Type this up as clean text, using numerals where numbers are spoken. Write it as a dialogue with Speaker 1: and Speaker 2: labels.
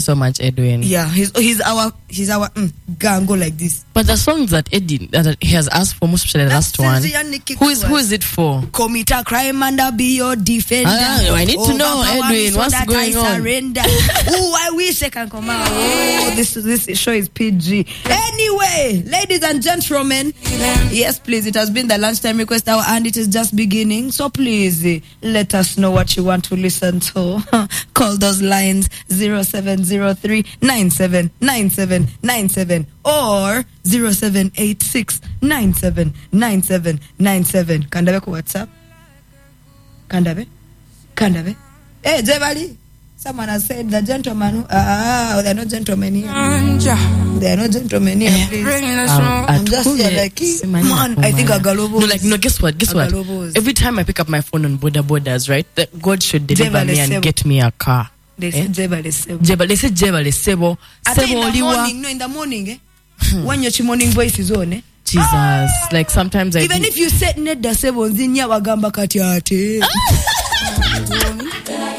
Speaker 1: so much, Edwin.
Speaker 2: Yeah, he's our gango like this.
Speaker 1: But the songs that he has asked for, most especially the last one, who is it for?
Speaker 2: Commit a crime and be your defender.
Speaker 1: I need to know, Edwin, what's going on?
Speaker 2: Surrender. I wish I can come out. This show is PG. Anyway, ladies and gentlemen, yes, please, it has been the lunchtime request hour and it is just beginning. So please, let us know what you want to listen to. Call those lines 0703 979797 or 0786 979797. Kandabe ku WhatsApp. Kandabe. Hey, Jebali. Someone has said the gentleman. There are no gentlemen here. There are no gentlemen here, please. I'm just here like, man, I think Agalobo.
Speaker 1: No, guess what? Every time I pick up my phone on borders, right? God should deliver me and get me a car.
Speaker 2: They say Jebali Sebo.
Speaker 1: They say Jebali Sebo.
Speaker 2: In the morning, when your morning voice is on,
Speaker 1: Jesus. Like sometimes
Speaker 2: even if you said Ned the Sebo, Zinya Wagamba Katiate.